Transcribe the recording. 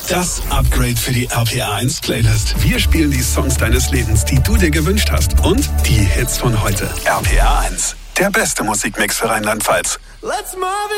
Das Upgrade für die RPA1 Playlist. Wir spielen die Songs deines Lebens, die du dir gewünscht hast. Und die Hits von heute. RPA1, der beste Musikmix für Rheinland-Pfalz. Let's move it.